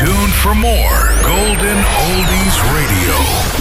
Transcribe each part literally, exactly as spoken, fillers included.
tuned for more Golden Oldies Radio.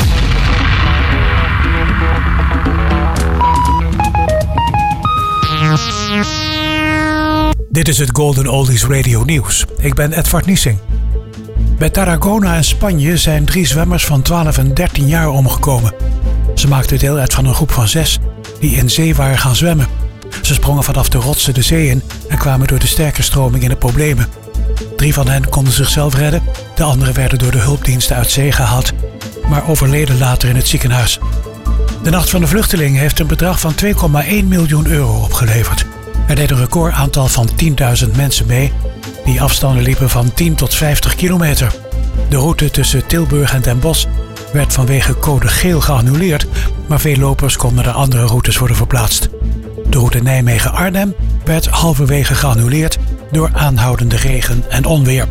Dit is het Golden Oldies Radio nieuws. Ik ben Edvard Niesing. Bij Tarragona in Spanje zijn drie zwemmers van twaalf en dertien jaar omgekomen. Ze maakten deel uit van een groep van zes die in zee waren gaan zwemmen. Ze sprongen vanaf de rotsen de zee in en kwamen door de sterke stroming in de problemen. Drie van hen konden zichzelf redden, de anderen werden door de hulpdiensten uit zee gehaald, maar overleden later in het ziekenhuis. De Nacht van de Vluchteling heeft een bedrag van twee komma één miljoen euro opgeleverd. Er deed een recordaantal van tienduizend mensen mee, die afstanden liepen van tien tot vijftig kilometer. De route tussen Tilburg en Den Bosch werd vanwege code geel geannuleerd, maar veel lopers konden naar andere routes worden verplaatst. De route Nijmegen-Arnhem werd halverwege geannuleerd door aanhoudende regen en onweer.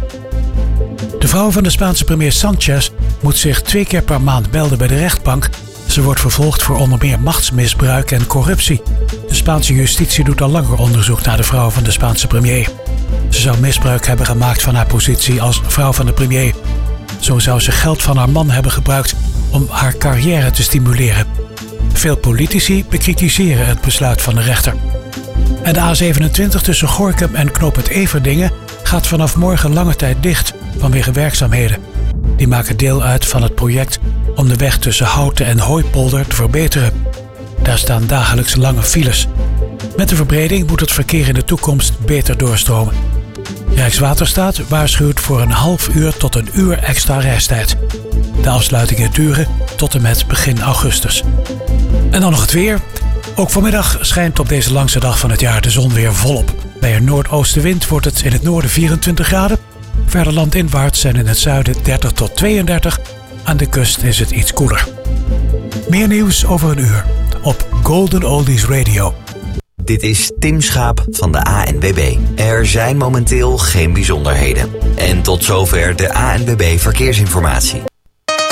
De vrouw van de Spaanse premier Sanchez moet zich twee keer per maand melden bij de rechtbank. Ze wordt vervolgd voor onder meer machtsmisbruik en corruptie. De Spaanse justitie doet al langer onderzoek naar de vrouw van de Spaanse premier. Ze zou misbruik hebben gemaakt van haar positie als vrouw van de premier. Zo zou ze geld van haar man hebben gebruikt om haar carrière te stimuleren. Veel politici bekritiseren het besluit van de rechter. En de A zevenentwintig tussen Gorinchem en knooppunt Everdingen gaat vanaf morgen lange tijd dicht vanwege werkzaamheden. Die maken deel uit van het project om de weg tussen Houten en Hooipolder te verbeteren. Daar staan dagelijks lange files. Met de verbreding moet het verkeer in de toekomst beter doorstromen. Rijkswaterstaat waarschuwt voor een half uur tot een uur extra reistijd. De afsluitingen duren tot en met begin augustus. En dan nog het weer. Ook vanmiddag schijnt op deze langste dag van het jaar de zon weer volop. Bij een noordoostenwind wordt het in het noorden vierentwintig graden. Verder landinwaarts zijn in het zuiden dertig tot tweeëndertig. Aan de kust is het iets koeler. Meer nieuws over een uur op Golden Oldies Radio. Dit is Tim Schaap van de A N W B. Er zijn momenteel geen bijzonderheden. En tot zover de A N W B Verkeersinformatie.